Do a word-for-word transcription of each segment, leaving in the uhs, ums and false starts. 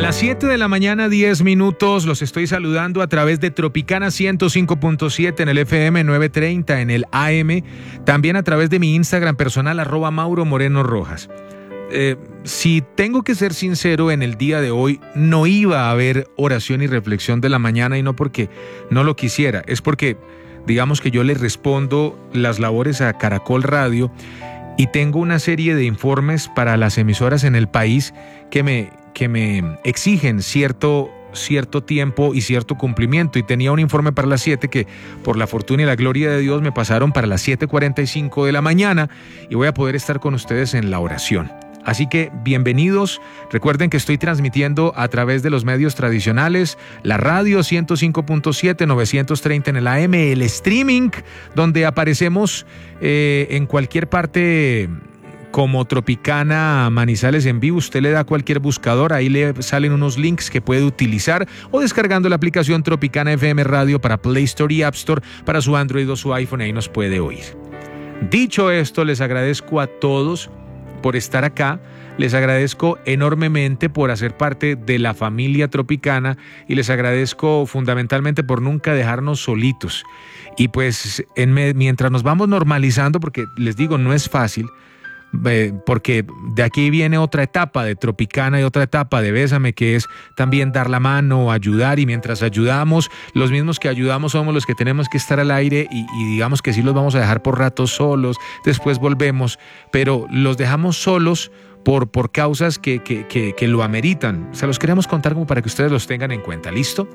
las siete de la mañana, diez minutos, los estoy saludando a través de Tropicana ciento cinco punto siete en el F M, novecientos treinta en el A M, también a través de mi Instagram personal, arroba Mauro Moreno Rojas. Eh, si tengo que ser sincero, en el día de hoy no iba a haber oración y reflexión de la mañana, y no porque no lo quisiera, es porque digamos que yo le respondo las labores a Caracol Radio y tengo una serie de informes para las emisoras en el país que me, que me exigen cierto, cierto tiempo y cierto cumplimiento, y tenía un informe para las siete que por la fortuna y la gloria de Dios me pasaron para las siete cuarenta y cinco de la mañana, y voy a poder estar con ustedes en la oración. Así que bienvenidos. Recuerden que estoy transmitiendo a través de los medios tradicionales, la radio ciento cinco punto siete, novecientos treinta en el A M, el streaming, donde aparecemos eh, en cualquier parte como Tropicana Manizales en vivo. Usted le da a cualquier buscador, ahí le salen unos links que puede utilizar, o descargando la aplicación Tropicana F M Radio para Play Store y App Store para su Android o su iPhone, ahí nos puede oír. Dicho esto, les agradezco a todos por estar acá, les agradezco enormemente por hacer parte de la familia Tropicana, y les agradezco fundamentalmente por nunca dejarnos solitos. Y pues en me, mientras nos vamos normalizando, porque les digo, no es fácil, eh, porque de aquí viene otra etapa de Tropicana y otra etapa de Bésame, que es también dar la mano, ayudar, y mientras ayudamos, los mismos que ayudamos somos los que tenemos que estar al aire, y, y digamos que sí los vamos a dejar por ratos solos, después volvemos, pero los dejamos solos por, por causas que, que, que, que lo ameritan. Se los queremos contar como para que ustedes los tengan en cuenta. ¿Listo?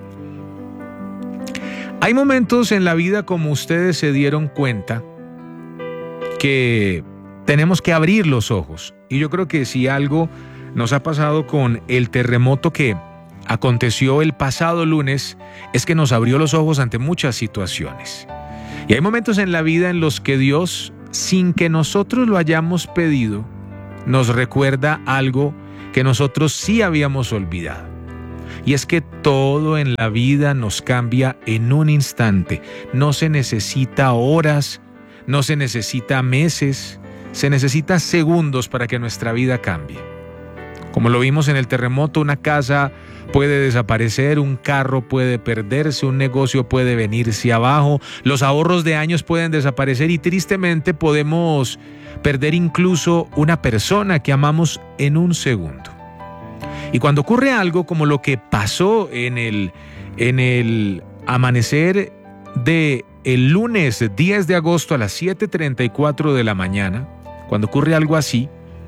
Hay momentos en la vida, como ustedes se dieron cuenta, que tenemos que abrir los ojos, y yo creo que si algo nos ha pasado con el terremoto que aconteció el pasado lunes, es que nos abrió los ojos ante muchas situaciones. Y hay momentos en la vida en los que Dios, sin que nosotros lo hayamos pedido, nos recuerda algo que nosotros sí habíamos olvidado. Y es que todo en la vida nos cambia en un instante. No se necesita horas, no se necesita meses, se necesita segundos para que nuestra vida cambie. Como lo vimos en el terremoto, una casa puede desaparecer, un carro puede perderse, un negocio puede venirse abajo, los ahorros de años pueden desaparecer, y tristemente podemos perder incluso una persona que amamos en un segundo. Y cuando ocurre algo como lo que pasó en el, en el amanecer de el lunes diez de agosto a las siete treinta y cuatro de la mañana, cuando ocurre algo así,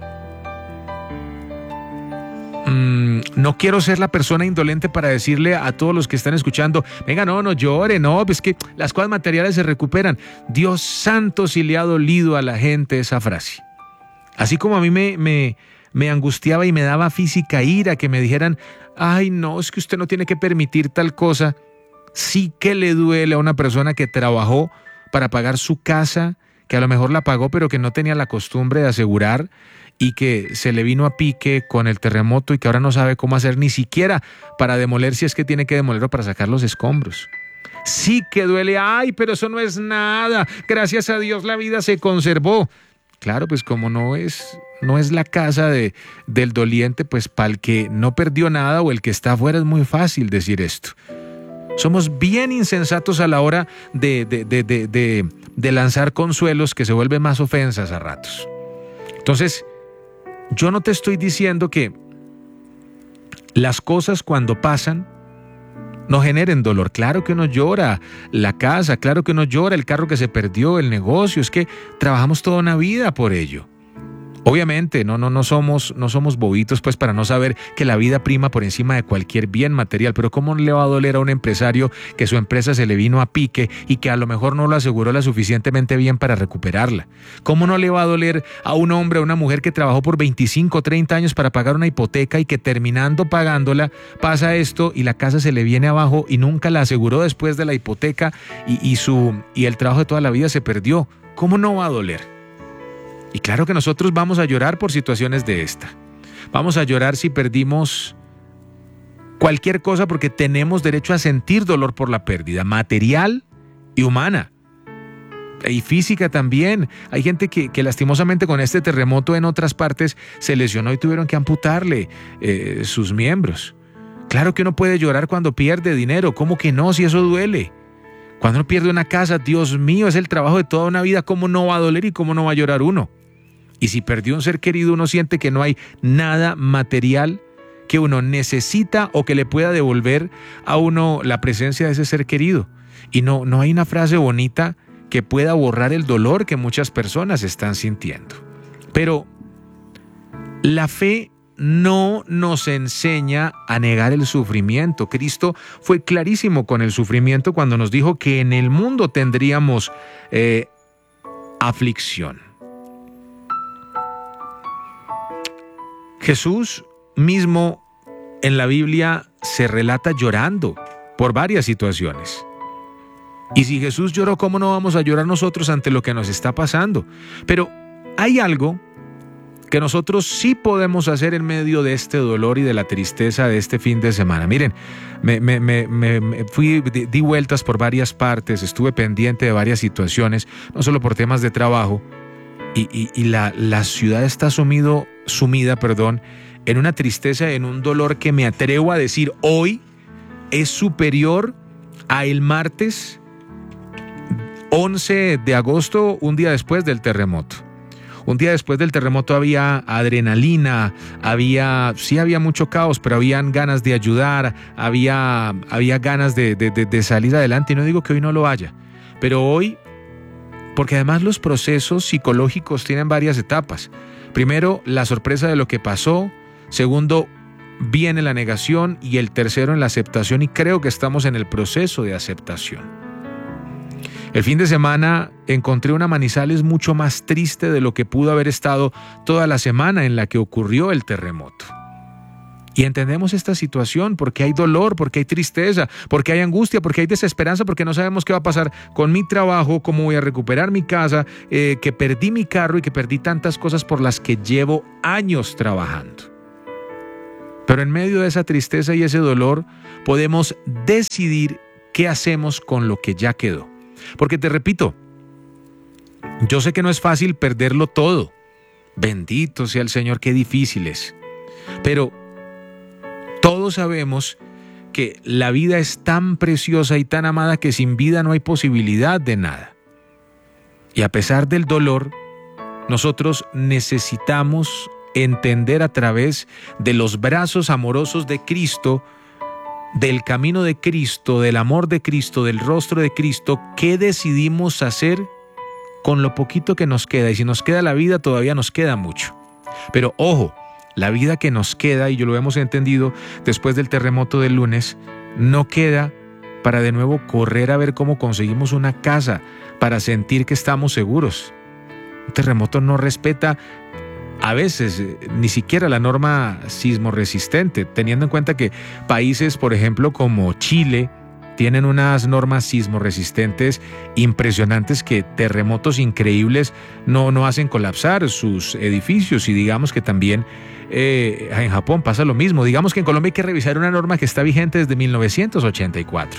mmm, no quiero ser la persona indolente para decirle a todos los que están escuchando, venga, no, no llore, no, es que las cosas materiales se recuperan. Dios santo, si le ha dolido a la gente esa frase. Así como a mí me, me, me angustiaba y me daba física ira que me dijeran, ay, no, es que usted no tiene que permitir tal cosa. Sí que le duele a una persona que trabajó para pagar su casa, que a lo mejor la pagó pero que no tenía la costumbre de asegurar, y que se le vino a pique con el terremoto y que ahora no sabe cómo hacer ni siquiera para demoler, si es que tiene que demoler, o para sacar los escombros. Sí que duele, ay, pero eso no es nada, gracias a Dios la vida se conservó. Claro, pues como no es, no es la casa de, del doliente, pues para el que no perdió nada o el que está afuera es muy fácil decir esto. Somos bien insensatos a la hora de, de, de, de, de, de lanzar consuelos que se vuelven más ofensas a ratos. Entonces, yo no te estoy diciendo que las cosas cuando pasan no generen dolor. Claro que uno llora la casa, claro que uno llora el carro que se perdió, el negocio. Es que trabajamos toda una vida por ello. Obviamente, no, no, no somos, no somos bobitos pues para no saber que la vida prima por encima de cualquier bien material, pero ¿cómo le va a doler a un empresario que su empresa se le vino a pique y que a lo mejor no lo aseguró la suficientemente bien para recuperarla? ¿Cómo no le va a doler a un hombre o una mujer que trabajó por veinticinco o treinta años para pagar una hipoteca y que terminando pagándola pasa esto y la casa se le viene abajo y nunca la aseguró después de la hipoteca y, y, su, y el trabajo de toda la vida se perdió? ¿Cómo no va a doler? Y claro que nosotros vamos a llorar por situaciones de esta. Vamos a llorar si perdimos cualquier cosa, porque tenemos derecho a sentir dolor por la pérdida material y humana. Y física también. Hay gente que, que lastimosamente con este terremoto en otras partes se lesionó y tuvieron que amputarle eh, sus miembros. Claro que uno puede llorar cuando pierde dinero, ¿cómo que no? Si eso duele. Cuando uno pierde una casa, Dios mío, es el trabajo de toda una vida, ¿cómo no va a doler y cómo no va a llorar uno? Y si perdió un ser querido, uno siente que no hay nada material que uno necesita o que le pueda devolver a uno la presencia de ese ser querido. Y no, no hay una frase bonita que pueda borrar el dolor que muchas personas están sintiendo. Pero la fe no nos enseña a negar el sufrimiento. Cristo fue clarísimo con el sufrimiento cuando nos dijo que en el mundo tendríamos eh, aflicción. Jesús mismo en la Biblia se relata llorando por varias situaciones. Y si Jesús lloró, ¿cómo no vamos a llorar nosotros ante lo que nos está pasando? Pero hay algo que nosotros sí podemos hacer en medio de este dolor y de la tristeza de este fin de semana. Miren, me, me, me, me fui, di vueltas por varias partes, estuve pendiente de varias situaciones, no solo por temas de trabajo, y, y, y la, la ciudad está sumido, sumida perdón, en una tristeza, en un dolor que me atrevo a decir hoy es superior a el martes once de agosto, un día después del terremoto. Un día después del terremoto había adrenalina, había, sí había mucho caos, pero habían ganas de ayudar, había, había ganas de, de, de, de salir adelante. Y no digo que hoy no lo haya, pero hoy, porque además los procesos psicológicos tienen varias etapas. Primero, la sorpresa de lo que pasó. Segundo, viene la negación. Y el tercero, en la aceptación. Y creo que estamos en el proceso de aceptación. El fin de semana encontré una Manizales mucho más triste de lo que pudo haber estado toda la semana en la que ocurrió el terremoto. Y entendemos esta situación porque hay dolor, porque hay tristeza, porque hay angustia, porque hay desesperanza, porque no sabemos qué va a pasar con mi trabajo, cómo voy a recuperar mi casa, eh, que perdí mi carro y que perdí tantas cosas por las que llevo años trabajando. Pero en medio de esa tristeza y ese dolor podemos decidir qué hacemos con lo que ya quedó. Porque te repito, yo sé que no es fácil perderlo todo. Bendito sea el Señor, qué difícil es. Pero todos sabemos que la vida es tan preciosa y tan amada que sin vida no hay posibilidad de nada. Y a pesar del dolor, nosotros necesitamos entender a través de los brazos amorosos de Cristo, del camino de Cristo, del amor de Cristo, del rostro de Cristo, qué decidimos hacer con lo poquito que nos queda. Y si nos queda la vida, todavía nos queda mucho. Pero ojo, la vida que nos queda, y yo lo hemos entendido después del terremoto del lunes, no queda para de nuevo correr a ver cómo conseguimos una casa, para sentir que estamos seguros. Un terremoto no respeta a veces ni siquiera la norma sismo resistente, teniendo en cuenta que países, por ejemplo, como Chile, tienen unas normas sismo resistentes impresionantes que terremotos increíbles no, no hacen colapsar sus edificios. Y digamos que también eh, en Japón pasa lo mismo. Digamos que en Colombia hay que revisar una norma que está vigente desde mil novecientos ochenta y cuatro.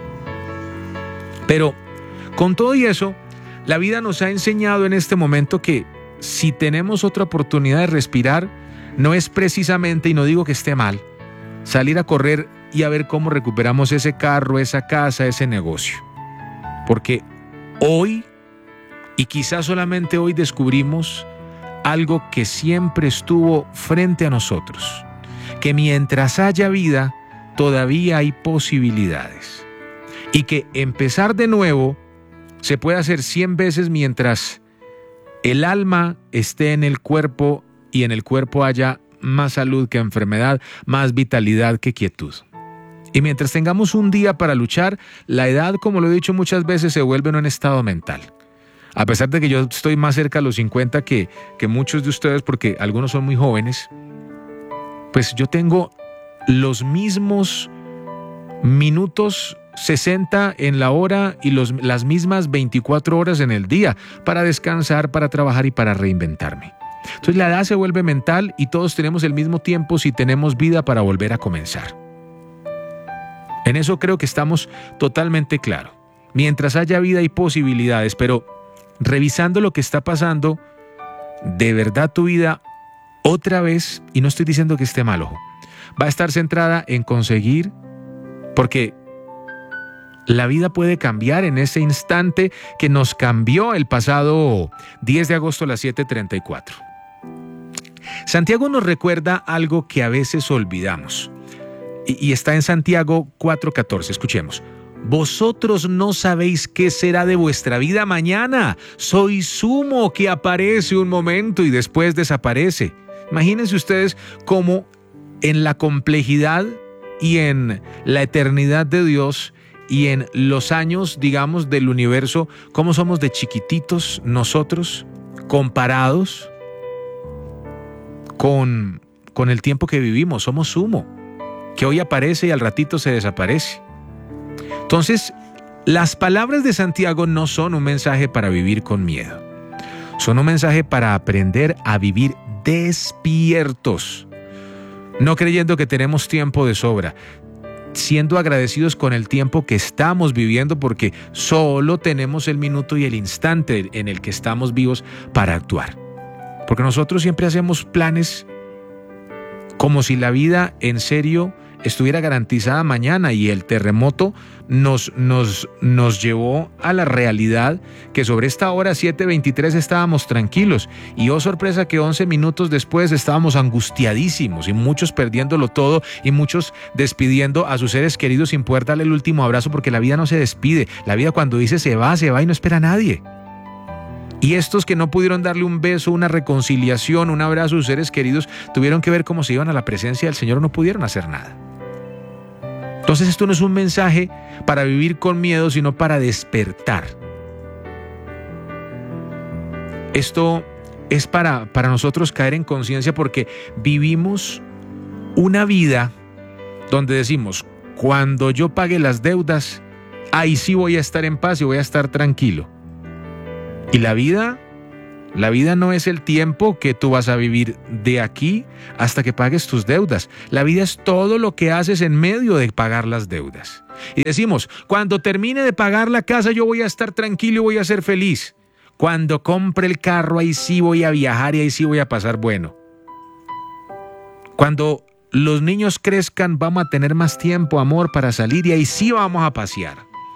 Pero con todo y eso, la vida nos ha enseñado en este momento que si tenemos otra oportunidad de respirar, no es precisamente, y no digo que esté mal, salir a correr y a ver cómo recuperamos ese carro, esa casa, ese negocio. Porque hoy, y quizás solamente hoy, descubrimos algo que siempre estuvo frente a nosotros, que mientras haya vida, todavía hay posibilidades. Y que empezar de nuevo se puede hacer cien veces mientras el alma esté en el cuerpo y en el cuerpo haya más salud que enfermedad, más vitalidad que quietud. Y mientras tengamos un día para luchar, la edad, como lo he dicho muchas veces, se vuelve en un estado mental. A pesar de que yo estoy más cerca a los cincuenta que, que muchos de ustedes, porque algunos son muy jóvenes, pues yo tengo los mismos minutos sesenta en la hora y los, las mismas veinticuatro horas en el día para descansar, para trabajar y para reinventarme. Entonces la edad se vuelve mental y todos tenemos el mismo tiempo si tenemos vida para volver a comenzar. En eso creo que estamos totalmente claros. Mientras haya vida hay posibilidades, pero revisando lo que está pasando, de verdad tu vida otra vez, y no estoy diciendo que esté mal, ojo, va a estar centrada en conseguir, porque la vida puede cambiar en ese instante que nos cambió el pasado diez de agosto a las siete treinta y cuatro. Santiago nos recuerda algo que a veces olvidamos. Y, y está en Santiago cuatro catorce. Escuchemos. Vosotros no sabéis qué será de vuestra vida mañana. Sois humo que aparece un momento y después desaparece. Imagínense ustedes cómo en la complejidad y en la eternidad de Dios y en los años, digamos, del universo, cómo somos de chiquititos nosotros comparados con, con el tiempo que vivimos. Somos humo, que hoy aparece y al ratito se desaparece. Entonces, las palabras de Santiago no son un mensaje para vivir con miedo. Son un mensaje para aprender a vivir despiertos, no creyendo que tenemos tiempo de sobra, siendo agradecidos con el tiempo que estamos viviendo, porque solo tenemos el minuto y el instante en el que estamos vivos para actuar. Porque nosotros siempre hacemos planes como si la vida en serio estuviera garantizada mañana, y el terremoto nos, nos, nos llevó a la realidad que sobre esta hora siete veintitrés estábamos tranquilos, y oh sorpresa que once minutos después estábamos angustiadísimos, y muchos perdiéndolo todo, y muchos despidiendo a sus seres queridos sin poder darle el último abrazo, porque la vida no se despide. La vida, cuando dice se va, se va y no espera a nadie. Y estos que no pudieron darle un beso, una reconciliación, un abrazo a sus seres queridos, tuvieron que ver cómo se iban a la presencia del Señor, no pudieron hacer nada. Entonces esto no es un mensaje para vivir con miedo, sino para despertar. Esto es para, para nosotros caer en conciencia, porque vivimos una vida donde decimos, cuando yo pague las deudas, ahí sí voy a estar en paz y voy a estar tranquilo. Y la vida, la vida no es el tiempo que tú vas a vivir de aquí hasta que pagues tus deudas. La vida es todo lo que haces en medio de pagar las deudas. Y decimos, cuando termine de pagar la casa yo voy a estar tranquilo y voy a ser feliz. Cuando compre el carro ahí sí voy a viajar y ahí sí voy a pasar bueno. Cuando los niños crezcan vamos a tener más tiempo, amor, para salir y ahí sí vamos a pasear.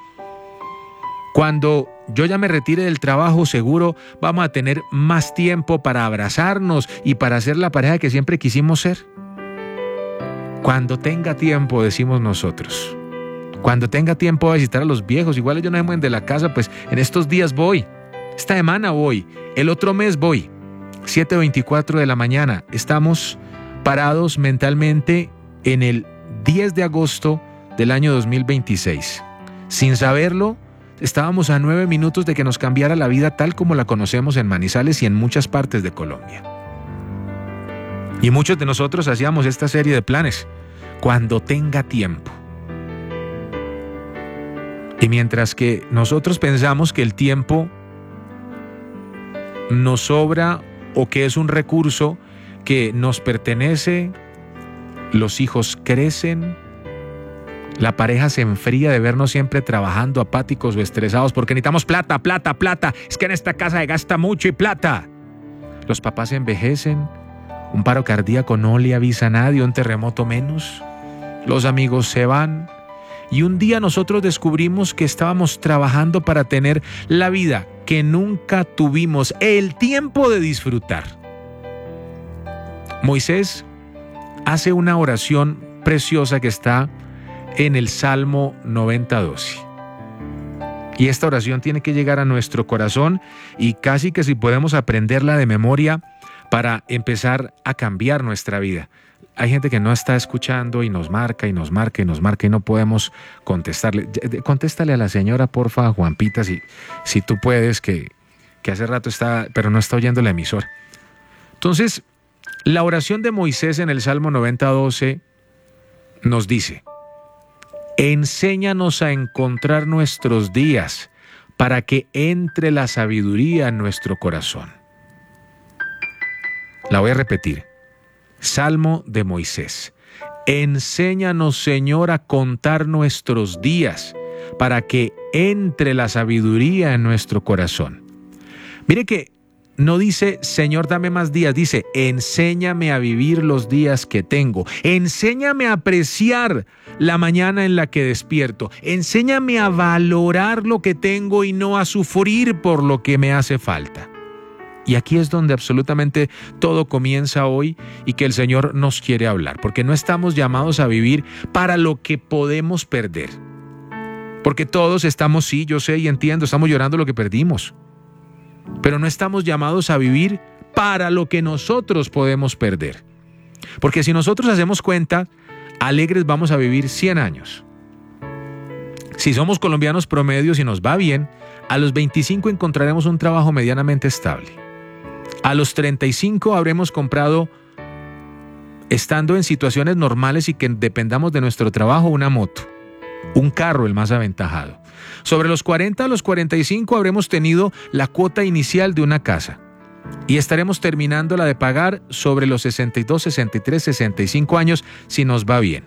Cuando yo ya me retire del trabajo, seguro vamos a tener más tiempo para abrazarnos y para ser la pareja que siempre quisimos ser. Cuando tenga tiempo, decimos nosotros. Cuando tenga tiempo de visitar a los viejos, igual ellos no se mueven de la casa, pues en estos días voy. Esta semana voy. El otro mes voy. siete veinticuatro de la mañana. Estamos parados mentalmente en el diez de agosto del año dos mil veintiséis. Sin saberlo, estábamos a nueve minutos de que nos cambiara la vida tal como la conocemos en Manizales y en muchas partes de Colombia. Y muchos de nosotros hacíamos esta serie de planes. Cuando tenga tiempo. Y mientras que nosotros pensamos que el tiempo nos sobra o que es un recurso que nos pertenece, los hijos crecen, la pareja se enfría de vernos siempre trabajando apáticos o estresados porque necesitamos plata, plata, plata. Es que en esta casa se gasta mucho y plata. Los papás envejecen, un paro cardíaco no le avisa a nadie, un terremoto menos. Los amigos se van y un día nosotros descubrimos que estábamos trabajando para tener la vida que nunca tuvimos el tiempo de disfrutar. Moisés hace una oración preciosa que está en el Salmo noventa doce. Y esta oración tiene que llegar a nuestro corazón y casi que si podemos aprenderla de memoria para empezar a cambiar nuestra vida. Hay gente que no está escuchando y nos marca y nos marca y nos marca y no podemos contestarle. Contéstale a la señora, porfa, Juanpita, si, si tú puedes, que, que hace rato está, pero no está oyendo la emisora. Entonces, la oración de Moisés en el Salmo noventa doce nos dice: enséñanos a encontrar nuestros días para que entre la sabiduría en nuestro corazón. La voy a repetir. Salmo de Moisés. Enséñanos, Señor, a contar nuestros días para que entre la sabiduría en nuestro corazón. Mire que no dice, Señor, dame más días, dice, enséñame a vivir los días que tengo, enséñame a apreciar la mañana en la que despierto, enséñame a valorar lo que tengo y no a sufrir por lo que me hace falta. Y aquí es donde absolutamente todo comienza hoy y que el Señor nos quiere hablar, porque no estamos llamados a vivir para lo que podemos perder. Porque todos estamos, sí, yo sé y entiendo, estamos llorando lo que perdimos. Pero no estamos llamados a vivir para lo que nosotros podemos perder. Porque si nosotros hacemos cuenta, alegres vamos a vivir cien años. Si somos colombianos promedios y nos va bien, a los veinticinco encontraremos un trabajo medianamente estable. A los treinta y cinco habremos comprado, estando en situaciones normales y que dependamos de nuestro trabajo, una moto, un carro el más aventajado. Sobre los cuarenta a los cuarenta y cinco habremos tenido la cuota inicial de una casa y estaremos terminándola de pagar sobre los sesenta y dos, sesenta y tres, sesenta y cinco años si nos va bien.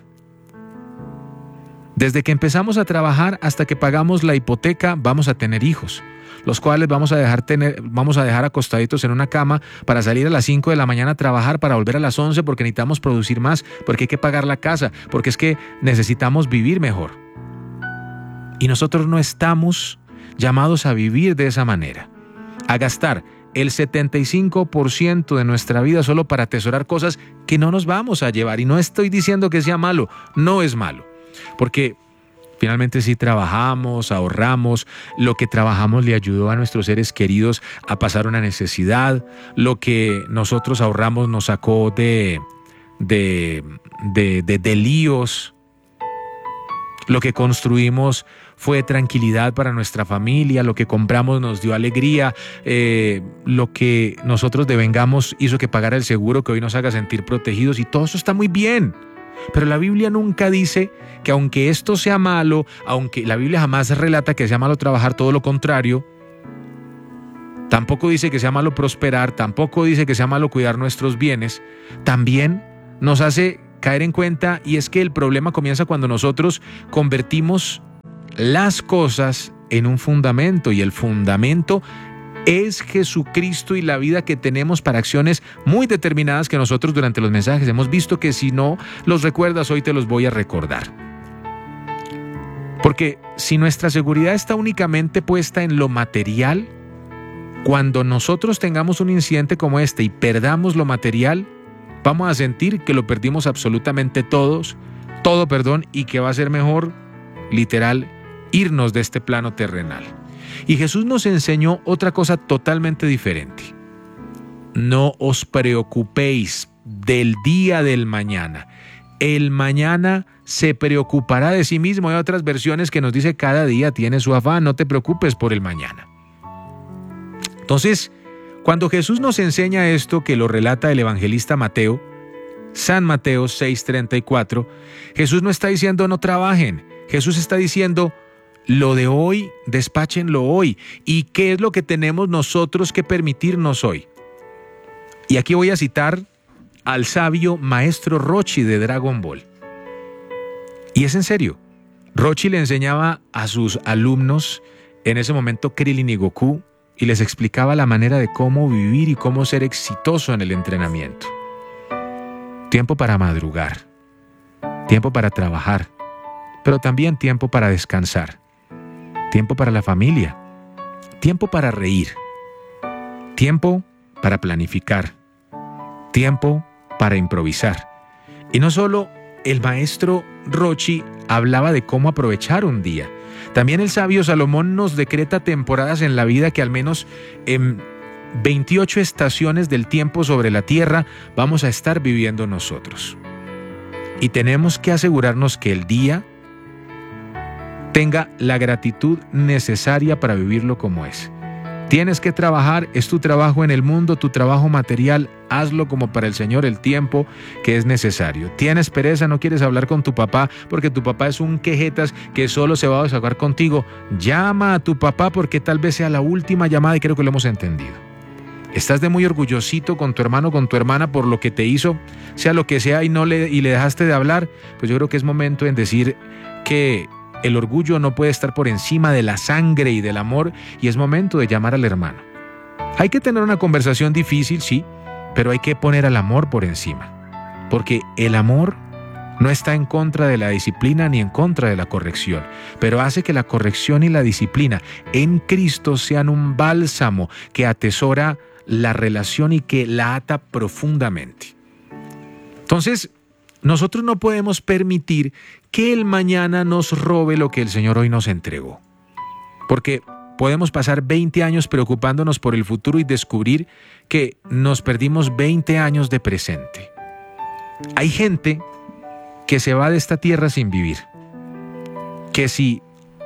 Desde que empezamos a trabajar hasta que pagamos la hipoteca vamos a tener hijos, los cuales vamos a dejar tener, vamos a dejar acostaditos en una cama para salir a las cinco de la mañana a trabajar, para volver a las once porque necesitamos producir más, porque hay que pagar la casa, porque es que necesitamos vivir mejor. Y nosotros no estamos llamados a vivir de esa manera, a gastar el setenta y cinco por ciento de nuestra vida solo para atesorar cosas que no nos vamos a llevar. Y no estoy diciendo que sea malo, no es malo, porque finalmente sí trabajamos, ahorramos, lo que trabajamos le ayudó a nuestros seres queridos a pasar una necesidad, lo que nosotros ahorramos nos sacó de, de, de, de, de líos, lo que construimos fue tranquilidad para nuestra familia, lo que compramos nos dio alegría, eh, lo que nosotros devengamos hizo que pagara el seguro que hoy nos haga sentir protegidos y todo eso está muy bien. Pero la Biblia nunca dice que aunque esto sea malo, aunque la Biblia jamás relata que sea malo trabajar, todo lo contrario, tampoco dice que sea malo prosperar, tampoco dice que sea malo cuidar nuestros bienes, también nos hace caer en cuenta, y es que el problema comienza cuando nosotros convertimos las cosas en un fundamento, y el fundamento es Jesucristo y la vida que tenemos para acciones muy determinadas que nosotros durante los mensajes hemos visto que si no los recuerdas hoy te los voy a recordar. Porque si nuestra seguridad está únicamente puesta en lo material, cuando nosotros tengamos un incidente como este y perdamos lo material, vamos a sentir que lo perdimos absolutamente todos, todo, perdón, y que va a ser mejor, literal, irnos de este plano terrenal. Y Jesús nos enseñó otra cosa totalmente diferente. No os preocupéis del día del mañana. El mañana se preocupará de sí mismo. Hay otras versiones que nos dice cada día tiene su afán, no te preocupes por el mañana. Entonces, cuando Jesús nos enseña esto, que lo relata el evangelista Mateo, San Mateo seis treinta y cuatro, Jesús no está diciendo no trabajen, Jesús está diciendo lo de hoy, despáchenlo hoy. ¿Y qué es lo que tenemos nosotros que permitirnos hoy? Y aquí voy a citar al sabio maestro Roshi de Dragon Ball. Y es en serio, Roshi le enseñaba a sus alumnos, en ese momento Krillin y Goku, y les explicaba la manera de cómo vivir y cómo ser exitoso en el entrenamiento. Tiempo para madrugar, tiempo para trabajar, pero también tiempo para descansar, tiempo para la familia, tiempo para reír, tiempo para planificar, tiempo para improvisar. Y no solo el maestro Roshi hablaba de cómo aprovechar un día, también el sabio Salomón nos decreta temporadas en la vida que al menos en veintiocho estaciones del tiempo sobre la tierra vamos a estar viviendo nosotros. Y tenemos que asegurarnos que el día tenga la gratitud necesaria para vivirlo como es. Tienes que trabajar, es tu trabajo en el mundo, tu trabajo material, hazlo como para el Señor el tiempo que es necesario. Tienes pereza, no quieres hablar con tu papá porque tu papá es un quejetas que solo se va a desahogar contigo. Llama a tu papá porque tal vez sea la última llamada y creo que lo hemos entendido. Estás de muy orgullosito con tu hermano, con tu hermana por lo que te hizo, sea lo que sea y, no le, y le dejaste de hablar, pues yo creo que es momento en decir que el orgullo no puede estar por encima de la sangre y del amor y es momento de llamar al hermano. Hay que tener una conversación difícil, sí, pero hay que poner al amor por encima, porque el amor no está en contra de la disciplina ni en contra de la corrección, pero hace que la corrección y la disciplina en Cristo sean un bálsamo que atesora la relación y que la ata profundamente. Entonces, nosotros no podemos permitir que el mañana nos robe lo que el Señor hoy nos entregó, porque podemos pasar veinte años preocupándonos por el futuro y descubrir que nos perdimos veinte años de presente. Hay gente que se va de esta tierra sin vivir, que si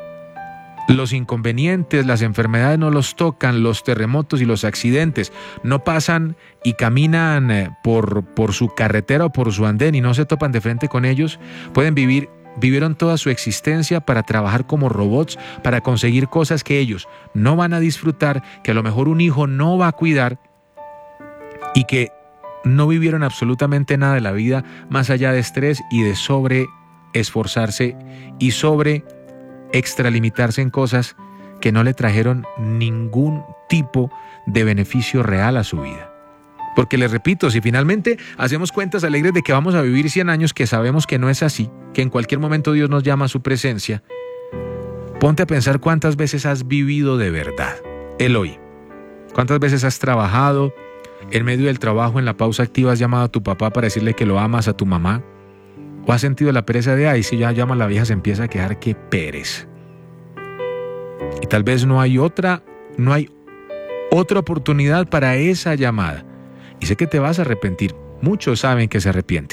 los inconvenientes, las enfermedades no los tocan, los terremotos y los accidentes no pasan y caminan por, por su carretera o por su andén y no se topan de frente con ellos, pueden vivir, vivieron toda su existencia para trabajar como robots, para conseguir cosas que ellos no van a disfrutar, que a lo mejor un hijo no va a cuidar y que no vivieron absolutamente nada de la vida más allá de estrés y de sobre esforzarse y sobre extralimitarse en cosas que no le trajeron ningún tipo de beneficio real a su vida. Porque les repito, si finalmente hacemos cuentas alegres de que vamos a vivir cien años, que sabemos que no es así, que en cualquier momento Dios nos llama a su presencia, ponte a pensar cuántas veces has vivido de verdad el hoy. ¿Cuántas veces has trabajado? En medio del trabajo, en la pausa activa, has llamado a tu papá para decirle que lo amas, a tu mamá. ¿O has sentido la pereza de, ay, si ya llama a la vieja se empieza a quejar, qué pereza? Y tal vez no hay otra, no hay otra oportunidad para esa llamada. Y sé que te vas a arrepentir. Muchos saben que se arrepienten.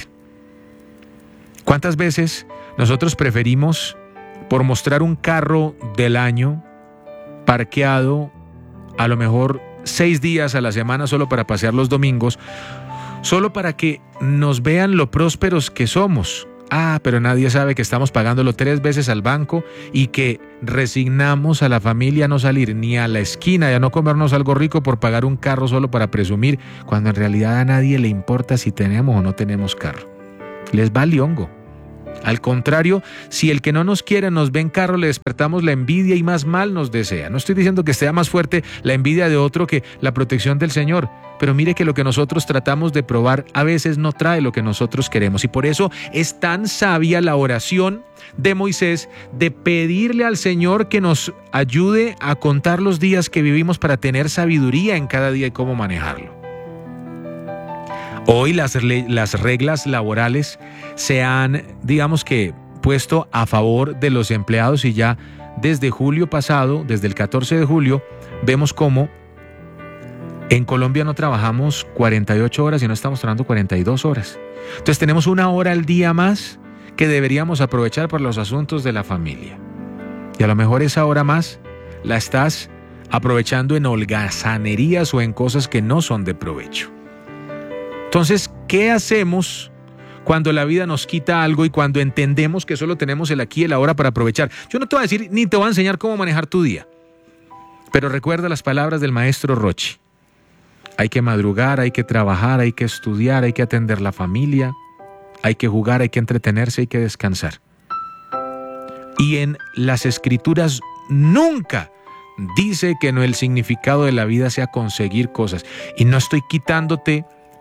¿Cuántas veces nosotros preferimos, por mostrar un carro del año, parqueado, a lo mejor seis días a la semana solo para pasear los domingos, solo para que nos vean lo prósperos que somos? Ah, pero nadie sabe que estamos pagándolo tres veces al banco y que resignamos a la familia a no salir ni a la esquina y a no comernos algo rico por pagar un carro solo para presumir, cuando en realidad a nadie le importa si tenemos o no tenemos carro. Les vale hongo. Al contrario, si el que no nos quiere nos ve en carro, le despertamos la envidia y más mal nos desea. No estoy diciendo que sea más fuerte la envidia de otro que la protección del Señor, pero mire que lo que nosotros tratamos de probar a veces no trae lo que nosotros queremos. Y por eso es tan sabia la oración de Moisés de pedirle al Señor que nos ayude a contar los días que vivimos para tener sabiduría en cada día y cómo manejarlo. Hoy las, las reglas laborales se han, digamos que, puesto a favor de los empleados y ya desde julio pasado, desde el catorce de julio, vemos cómo en Colombia no trabajamos cuarenta y ocho horas, sino estamos trabajando cuarenta y dos horas. Entonces tenemos una hora al día más que deberíamos aprovechar para los asuntos de la familia. Y a lo mejor esa hora más la estás aprovechando en holgazanerías o en cosas que no son de provecho. Entonces, ¿qué hacemos cuando la vida nos quita algo y cuando entendemos que solo tenemos el aquí y el ahora para aprovechar? Yo no te voy a decir ni te voy a enseñar cómo manejar tu día, pero recuerda las palabras del maestro Rochi. Hay que madrugar, hay que trabajar, hay que estudiar, hay que atender la familia, hay que jugar, hay que entretenerse, hay que descansar. Y en las Escrituras nunca dice que no, el significado de la vida sea conseguir cosas. Y no estoy quitándote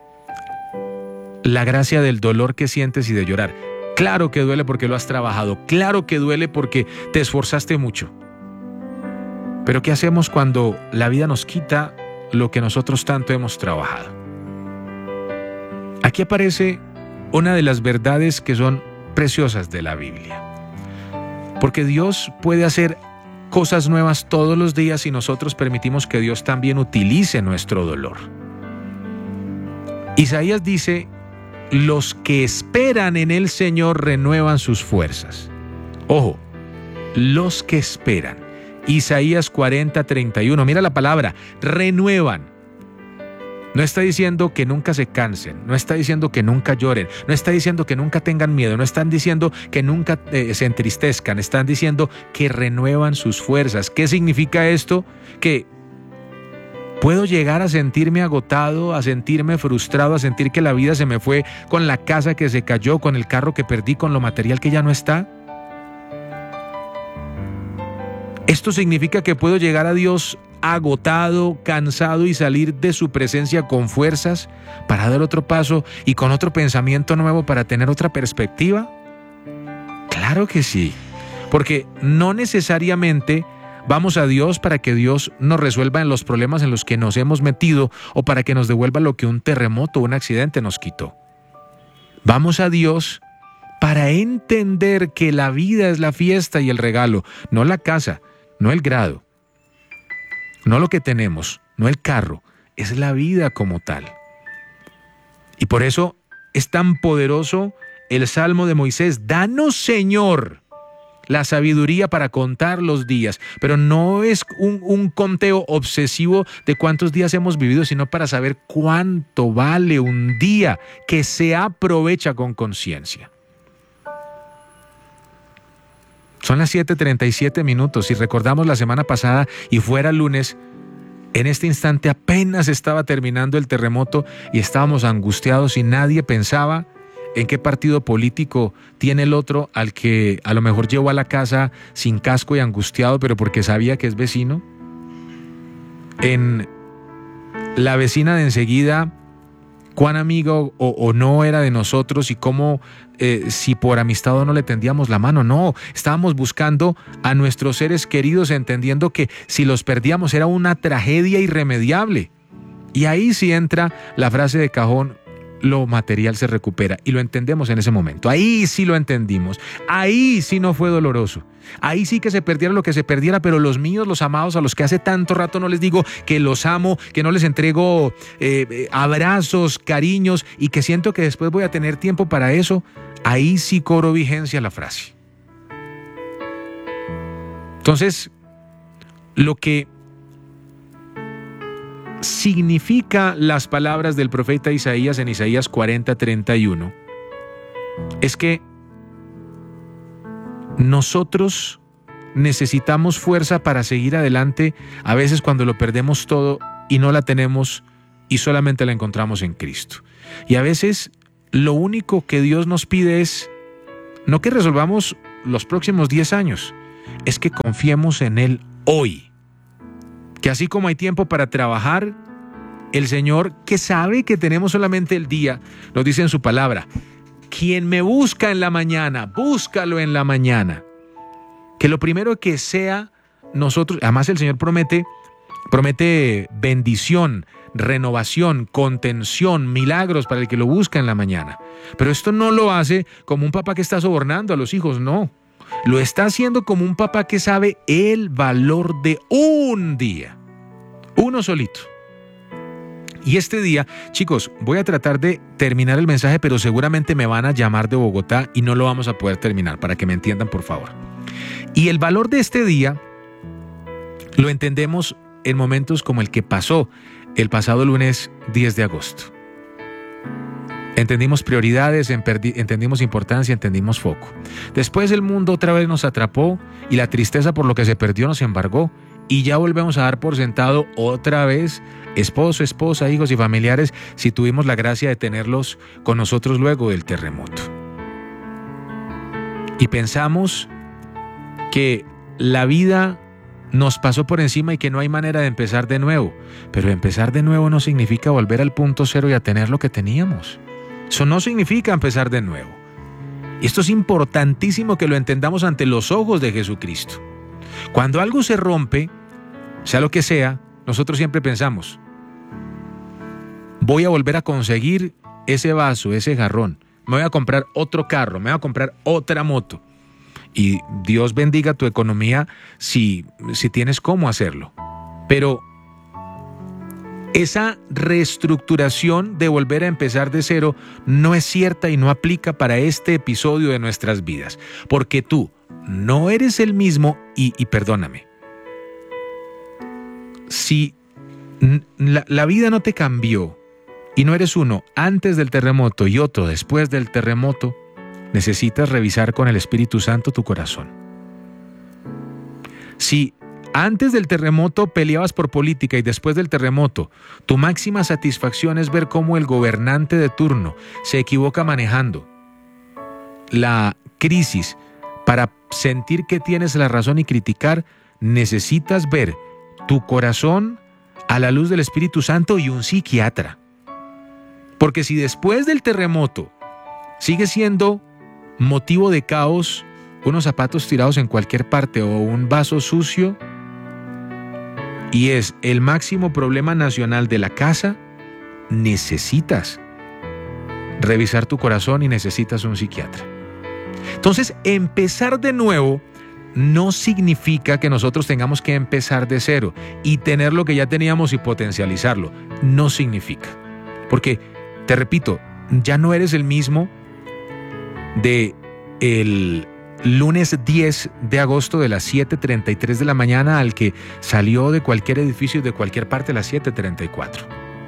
la gracia del dolor que sientes y de llorar. Claro que duele porque lo has trabajado, claro que duele porque te esforzaste mucho. Pero ¿qué hacemos cuando la vida nos quita lo que nosotros tanto hemos trabajado? Aquí aparece una de las verdades que son preciosas de la Biblia. Porque Dios puede hacer cosas nuevas todos los días si nosotros permitimos que Dios también utilice nuestro dolor. Isaías dice: los que esperan en el Señor renuevan sus fuerzas. Ojo, los que esperan. Isaías cuarenta, treinta y uno. Mira la palabra, renuevan. No está diciendo que nunca se cansen, no está diciendo que nunca lloren, no está diciendo que nunca tengan miedo, no están diciendo que nunca eh, se entristezcan, están diciendo que renuevan sus fuerzas. ¿Qué significa esto? Que puedo llegar a sentirme agotado, a sentirme frustrado, a sentir que la vida se me fue con la casa que se cayó, con el carro que perdí, con lo material que ya no está. Esto significa que puedo llegar a Dios agotado, cansado y salir de su presencia con fuerzas para dar otro paso y con otro pensamiento nuevo para tener otra perspectiva? Claro que sí, porque no necesariamente vamos a Dios para que Dios nos resuelva en los problemas en los que nos hemos metido o para que nos devuelva lo que un terremoto o un accidente nos quitó. Vamos a Dios para entender que la vida es la fiesta y el regalo, no la casa, no el grado, no lo que tenemos, no el carro, es la vida como tal. Y por eso es tan poderoso el Salmo de Moisés: danos, Señor, la sabiduría para contar los días, pero no es un, un conteo obsesivo de cuántos días hemos vivido, sino para saber cuánto vale un día que se aprovecha con conciencia. Son las siete treinta y siete minutos. Si recordamos la semana pasada y fuera lunes, en este instante apenas estaba terminando el terremoto y estábamos angustiados y nadie pensaba en qué partido político tiene el otro al que a lo mejor llevó a la casa sin casco y angustiado, pero porque sabía que es vecino. En la vecina de enseguida, cuán amigo o, o no era de nosotros y cómo, eh, si por amistad o no le tendíamos la mano. No, estábamos buscando a nuestros seres queridos, entendiendo que si los perdíamos era una tragedia irremediable. Y ahí sí entra la frase de cajón: lo material se recupera, y lo entendemos en ese momento. Ahí sí lo entendimos, ahí sí no fue doloroso, ahí sí que se perdiera lo que se perdiera, pero los míos, los amados, a los que hace tanto rato no les digo que los amo, que no les entrego eh, abrazos, cariños, y que siento que después voy a tener tiempo para eso, ahí sí cobro vigencia la frase. Entonces, lo que significa las palabras del profeta Isaías en Isaías cuarenta, treinta y uno es que nosotros necesitamos fuerza para seguir adelante, a veces cuando lo perdemos todo y no la tenemos y solamente la encontramos en Cristo. Y a veces lo único que Dios nos pide es no que resolvamos los próximos diez años, es que confiemos en Él hoy. Que así como hay tiempo para trabajar, el Señor, que sabe que tenemos solamente el día, nos dice en su palabra: quien me busca en la mañana, búscalo en la mañana. Que lo primero que sea nosotros, además el Señor promete, promete bendición, renovación, contención, milagros para el que lo busca en la mañana. Pero esto no lo hace como un papá que está sobornando a los hijos, no. Lo está haciendo como un papá que sabe el valor de un día, uno solito. Y este día, chicos, voy a tratar de terminar el mensaje, pero seguramente me van a llamar de Bogotá y no lo vamos a poder terminar, para que me entiendan, por favor. Y el valor de este día lo entendemos en momentos como el que pasó el pasado lunes diez de agosto. Entendimos prioridades, entendimos importancia, entendimos foco. Después el mundo otra vez nos atrapó y la tristeza por lo que se perdió nos embargó, y ya volvemos a dar por sentado otra vez esposo, esposa, hijos y familiares, si tuvimos la gracia de tenerlos con nosotros luego del terremoto. Y pensamos que la vida nos pasó por encima y que no hay manera de empezar de nuevo. Pero empezar de nuevo no significa volver al punto cero y a tener lo que teníamos. Eso no significa empezar de nuevo. Y esto es importantísimo que lo entendamos ante los ojos de Jesucristo. Cuando algo se rompe, sea lo que sea, nosotros siempre pensamos: voy a volver a conseguir ese vaso, ese jarrón, me voy a comprar otro carro, me voy a comprar otra moto. Y Dios bendiga tu economía si, si tienes cómo hacerlo. Pero esa reestructuración de volver a empezar de cero no es cierta y no aplica para este episodio de nuestras vidas, porque tú no eres el mismo y, y perdóname, si la, la vida no te cambió y no eres uno antes del terremoto y otro después del terremoto, necesitas revisar con el Espíritu Santo tu corazón. Si antes del terremoto peleabas por política y después del terremoto tu máxima satisfacción es ver cómo el gobernante de turno se equivoca manejando la crisis para sentir que tienes la razón y criticar, necesitas ver tu corazón a la luz del Espíritu Santo y un psiquiatra. Porque si después del terremoto sigue siendo motivo de caos unos zapatos tirados en cualquier parte o un vaso sucio, y es el máximo problema nacional de la casa, necesitas revisar tu corazón y necesitas un psiquiatra. Entonces, empezar de nuevo no significa que nosotros tengamos que empezar de cero y tener lo que ya teníamos y potencializarlo. No significa. Porque, te repito, ya no eres el mismo de el lunes diez de agosto de las siete treinta y tres de la mañana al que salió de cualquier edificio y de cualquier parte a las siete treinta y cuatro.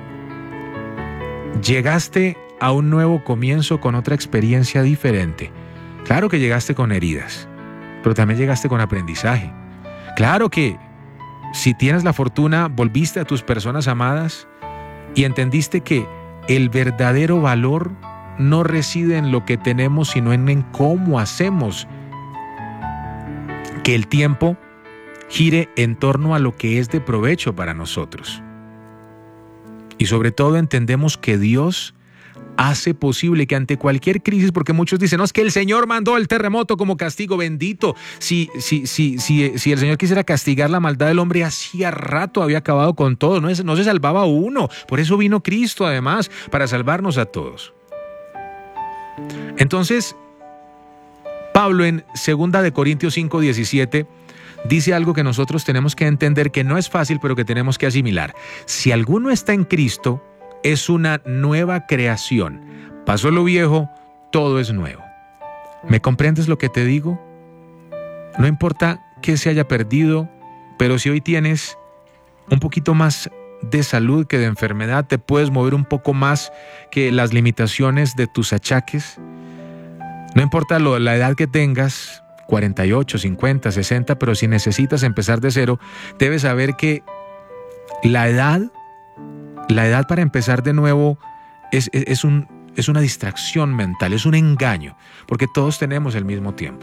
Llegaste a un nuevo comienzo con otra experiencia diferente. Claro que llegaste con heridas, pero también llegaste con aprendizaje. Claro que si tienes la fortuna, volviste a tus personas amadas y entendiste que el verdadero valor no reside en lo que tenemos, sino en, en cómo hacemos que el tiempo gire en torno a lo que es de provecho para nosotros. Y sobre todo entendemos que Dios hace posible que ante cualquier crisis, porque muchos dicen, no, es que el Señor mandó el terremoto como castigo, bendito. Si, si, si, si, si el Señor quisiera castigar la maldad del hombre, hacía rato había acabado con todo, no, es, no se salvaba uno. Por eso vino Cristo además, para salvarnos a todos. Entonces, Pablo en segunda de Corintios cinco diecisiete dice algo que nosotros tenemos que entender, que no es fácil, pero que tenemos que asimilar. Si alguno está en Cristo, es una nueva creación. Pasó lo viejo, todo es nuevo. ¿Me comprendes lo que te digo? No importa qué se haya perdido, pero si hoy tienes un poquito más de salud que de enfermedad, te puedes mover un poco más que las limitaciones de tus achaques. No importa lo, la edad que tengas, cuarenta y ocho, cincuenta, sesenta, pero si necesitas empezar de cero, debes saber que la edad, la edad para empezar de nuevo es, es, es, un, es una distracción mental, es un engaño, porque todos tenemos el mismo tiempo.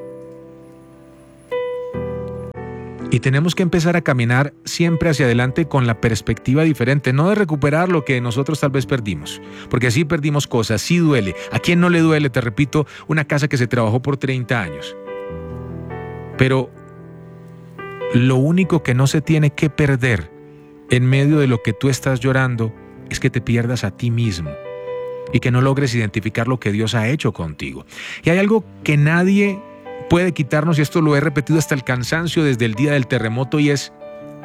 Y tenemos que empezar a caminar siempre hacia adelante con la perspectiva diferente, no de recuperar lo que nosotros tal vez perdimos, porque así perdimos cosas, sí duele. ¿A quién no le duele? Te repito, una casa que se trabajó por treinta años. Pero lo único que no se tiene que perder en medio de lo que tú estás llorando es que te pierdas a ti mismo y que no logres identificar lo que Dios ha hecho contigo. Y hay algo que nadie puede quitarnos, y esto lo he repetido hasta el cansancio desde el día del terremoto, y es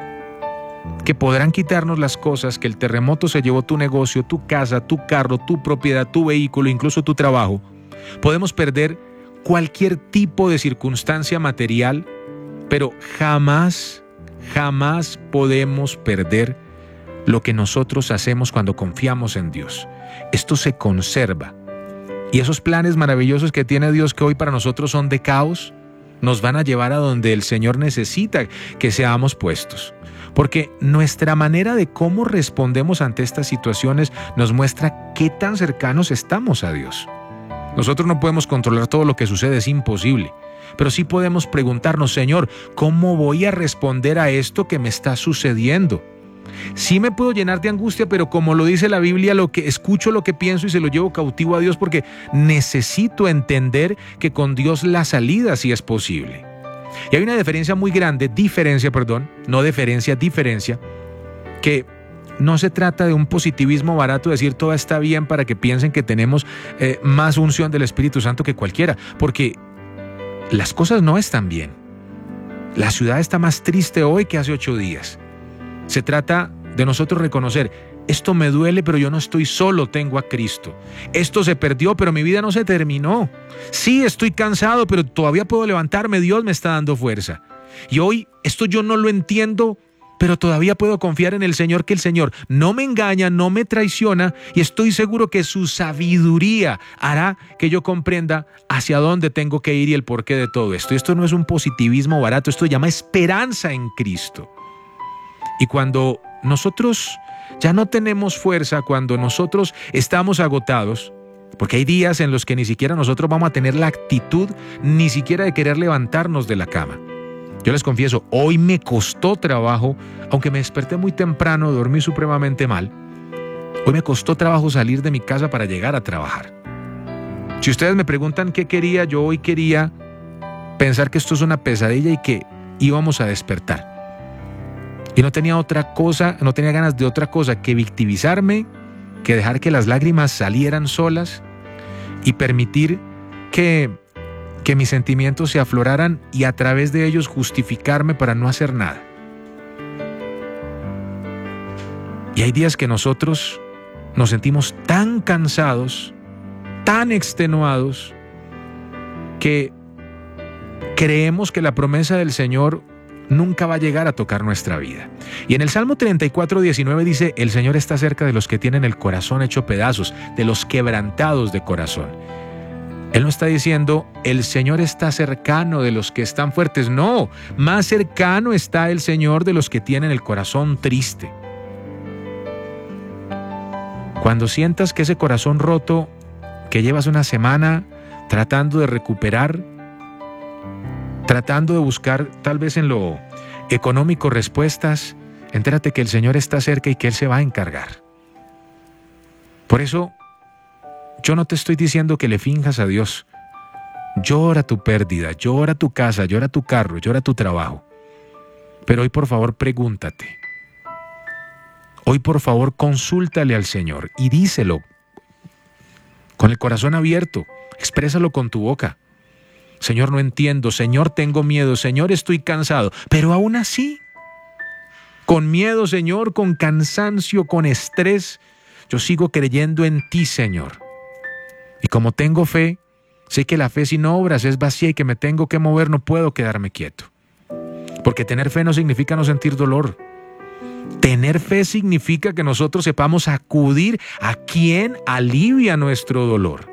que podrán quitarnos las cosas que el terremoto se llevó: tu negocio, tu casa, tu carro, tu propiedad, tu vehículo, incluso tu trabajo. Podemos perder cualquier tipo de circunstancia material, pero jamás, jamás podemos perder lo que nosotros hacemos cuando confiamos en Dios. Esto se conserva. Y esos planes maravillosos que tiene Dios, que hoy para nosotros son de caos, nos van a llevar a donde el Señor necesita que seamos puestos. Porque nuestra manera de cómo respondemos ante estas situaciones nos muestra qué tan cercanos estamos a Dios. Nosotros no podemos controlar todo lo que sucede, es imposible. Pero sí podemos preguntarnos: Señor, ¿cómo voy a responder a esto que me está sucediendo? Sí me puedo llenar de angustia, pero como lo dice la Biblia, lo que escucho, lo que pienso y se lo llevo cautivo a Dios, porque necesito entender que con Dios la salida sí es posible. Y hay una diferencia muy grande, diferencia, perdón, no deferencia, diferencia, que no se trata de un positivismo barato, decir todo está bien para que piensen que tenemos eh, más unción del Espíritu Santo que cualquiera, porque las cosas no están bien. La ciudad está más triste hoy que hace ocho días. Se trata de nosotros reconocer: esto me duele, pero yo no estoy solo, tengo a Cristo. Esto se perdió, pero mi vida no se terminó. Sí, estoy cansado, pero todavía puedo levantarme, Dios me está dando fuerza. Y hoy esto yo no lo entiendo, pero todavía puedo confiar en el Señor, que el Señor no me engaña, no me traiciona, y estoy seguro que su sabiduría hará que yo comprenda hacia dónde tengo que ir y el porqué de todo esto. Y esto no es un positivismo barato, esto se llama esperanza en Cristo. Y cuando nosotros ya no tenemos fuerza, cuando nosotros estamos agotados, porque hay días en los que ni siquiera nosotros vamos a tener la actitud ni siquiera de querer levantarnos de la cama. Yo les confieso, hoy me costó trabajo, aunque me desperté muy temprano, dormí supremamente mal. Hoy me costó trabajo salir de mi casa para llegar a trabajar. Si ustedes me preguntan qué quería, yo hoy quería pensar que esto es una pesadilla y que íbamos a despertar. Y no tenía otra cosa, no tenía ganas de otra cosa que victimizarme, que dejar que las lágrimas salieran solas y permitir que, que mis sentimientos se afloraran y a través de ellos justificarme para no hacer nada. Y hay días que nosotros nos sentimos tan cansados, tan extenuados, que creemos que la promesa del Señor nunca va a llegar a tocar nuestra vida. Y en el Salmo treinta y cuatro, diecinueve dice: el Señor está cerca de los que tienen el corazón hecho pedazos, de los quebrantados de corazón. Él no está diciendo: el Señor está cercano de los que están fuertes. No, más cercano está el Señor de los que tienen el corazón triste. Cuando sientas que ese corazón roto, que llevas una semana tratando de recuperar, tratando de buscar tal vez en lo económico respuestas, entérate que el Señor está cerca y que Él se va a encargar. Por eso, yo no te estoy diciendo que le finjas a Dios. Llora tu pérdida, llora tu casa, llora tu carro, llora tu trabajo. Pero hoy por favor pregúntate. Hoy por favor consúltale al Señor y díselo con el corazón abierto, exprésalo con tu boca. Señor, no entiendo, Señor, tengo miedo, Señor, estoy cansado, pero aún así, con miedo, Señor, con cansancio, con estrés, yo sigo creyendo en ti, Señor. Y como tengo fe, sé que la fe sin obras es vacía y que me tengo que mover, no puedo quedarme quieto. Porque tener fe no significa no sentir dolor. Tener fe significa que nosotros sepamos acudir a quien alivia nuestro dolor.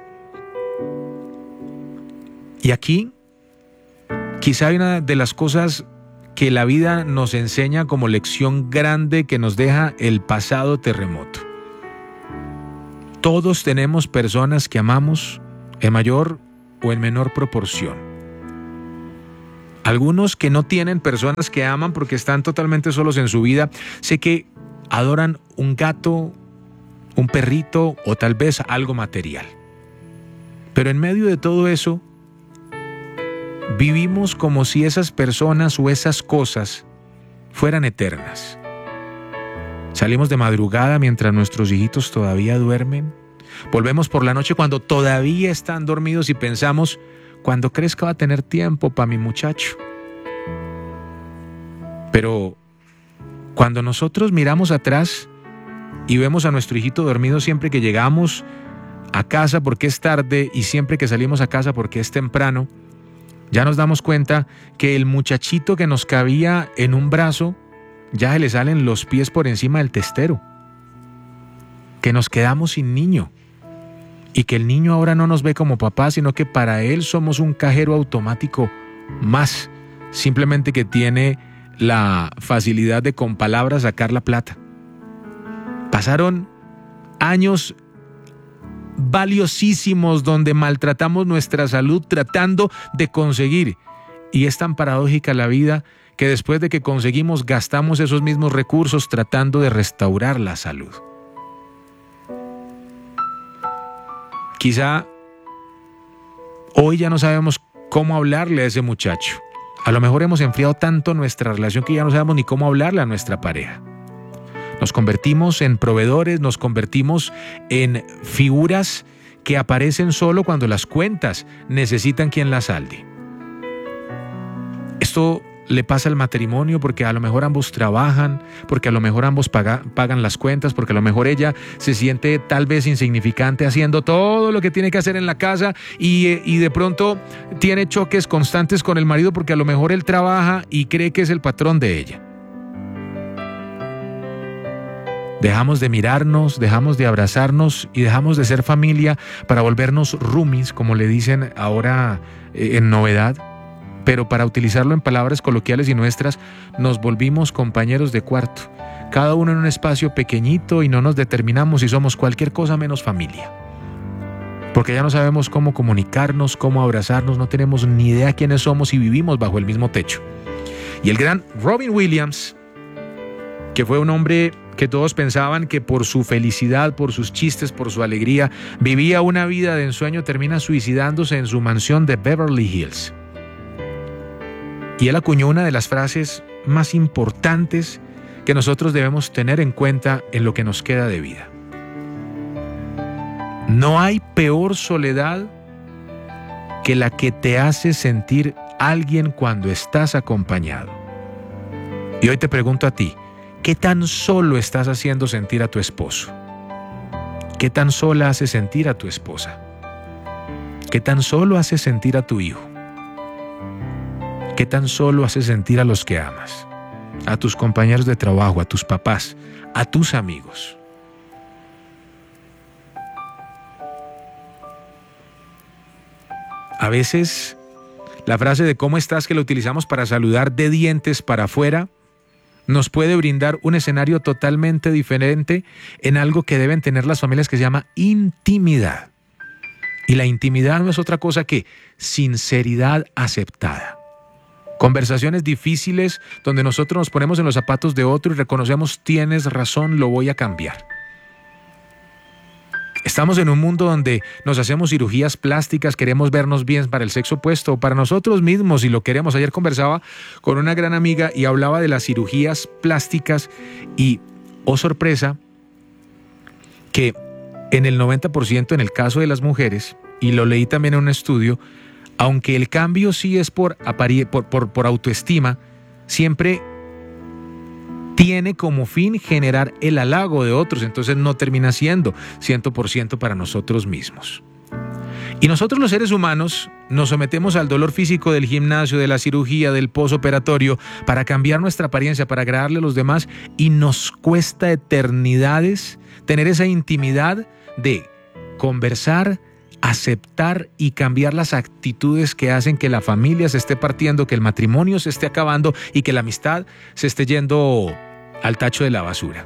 Y aquí, quizá hay una de las cosas que la vida nos enseña como lección grande que nos deja el pasado terremoto. Todos tenemos personas que amamos en mayor o en menor proporción. Algunos que no tienen personas que aman porque están totalmente solos en su vida, sé que adoran un gato, un perrito o tal vez algo material. Pero en medio de todo eso, vivimos como si esas personas o esas cosas fueran eternas. Salimos de madrugada mientras nuestros hijitos todavía duermen. Volvemos por la noche cuando todavía están dormidos y pensamos: cuando crezca va a tener tiempo para mi muchacho. Pero cuando nosotros miramos atrás y vemos a nuestro hijito dormido siempre que llegamos a casa porque es tarde y siempre que salimos a casa porque es temprano, ya nos damos cuenta que el muchachito que nos cabía en un brazo ya se le salen los pies por encima del testero, que nos quedamos sin niño y que el niño ahora no nos ve como papá, sino que para él somos un cajero automático más, simplemente que tiene la facilidad de con palabras sacar la plata. Pasaron años valiosísimos donde maltratamos nuestra salud tratando de conseguir, y es tan paradójica la vida que después de que conseguimos gastamos esos mismos recursos tratando de restaurar la salud. Quizá hoy ya no sabemos cómo hablarle a ese muchacho. A lo mejor hemos enfriado tanto nuestra relación que ya no sabemos ni cómo hablarle a nuestra pareja. Nos convertimos en proveedores, nos convertimos en figuras que aparecen solo cuando las cuentas necesitan quien las salde. Esto le pasa al matrimonio porque a lo mejor ambos trabajan, porque a lo mejor ambos paga, pagan las cuentas, porque a lo mejor ella se siente tal vez insignificante haciendo todo lo que tiene que hacer en la casa y, y de pronto tiene choques constantes con el marido porque a lo mejor él trabaja y cree que es el patrón de ella. Dejamos de mirarnos, dejamos de abrazarnos y dejamos de ser familia para volvernos roomies, como le dicen ahora eh, en novedad. Pero para utilizarlo en palabras coloquiales y nuestras, nos volvimos compañeros de cuarto, cada uno en un espacio pequeñito y no nos determinamos si somos cualquier cosa menos familia. Porque ya no sabemos cómo comunicarnos, cómo abrazarnos, no tenemos ni idea quiénes somos y vivimos bajo el mismo techo. Y el gran Robin Williams, que fue un hombre que todos pensaban que por su felicidad, por sus chistes, por su alegría, vivía una vida de ensueño, termina suicidándose en su mansión de Beverly Hills. Y él acuñó una de las frases más importantes que nosotros debemos tener en cuenta en lo que nos queda de vida. No hay peor soledad que la que te hace sentir alguien cuando estás acompañado. Y hoy te pregunto a ti, ¿qué tan solo estás haciendo sentir a tu esposo? ¿Qué tan sola hace sentir a tu esposa? ¿Qué tan solo hace sentir a tu hijo? ¿Qué tan solo hace sentir a los que amas? A tus compañeros de trabajo, a tus papás, a tus amigos. A veces la frase de ¿cómo estás?, que la utilizamos para saludar de dientes para afuera, nos puede brindar un escenario totalmente diferente en algo que deben tener las familias que se llama intimidad. Y la intimidad no es otra cosa que sinceridad aceptada. Conversaciones difíciles donde nosotros nos ponemos en los zapatos de otro y reconocemos, tienes razón, lo voy a cambiar. Estamos en un mundo donde nos hacemos cirugías plásticas, queremos vernos bien para el sexo opuesto o para nosotros mismos y lo queremos. Ayer conversaba con una gran amiga y hablaba de las cirugías plásticas y, oh sorpresa, que en el noventa por ciento en el caso de las mujeres, y lo leí también en un estudio, aunque el cambio sí es por, por, por, por autoestima, siempre tiene como fin generar el halago de otros, entonces no termina siendo cien por ciento para nosotros mismos. Y nosotros los seres humanos nos sometemos al dolor físico del gimnasio, de la cirugía, del posoperatorio, para cambiar nuestra apariencia, para agradarle a los demás, y nos cuesta eternidades tener esa intimidad de conversar, aceptar y cambiar las actitudes que hacen que la familia se esté partiendo, que el matrimonio se esté acabando y que la amistad se esté yendo al tacho de la basura.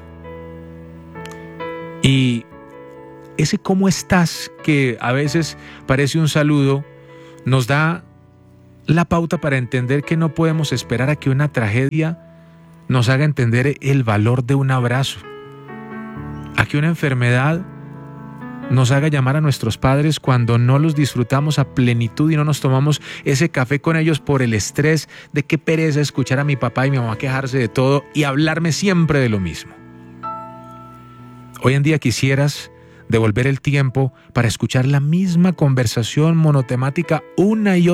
Y ese ¿cómo estás?, que a veces parece un saludo, nos da la pauta para entender que no podemos esperar a que una tragedia nos haga entender el valor de un abrazo, a que una enfermedad nos haga llamar a nuestros padres cuando no los disfrutamos a plenitud y no nos tomamos ese café con ellos por el estrés de qué pereza escuchar a mi papá y mi mamá quejarse de todo y hablarme siempre de lo mismo. Hoy en día quisieras devolver el tiempo para escuchar la misma conversación monotemática una y otra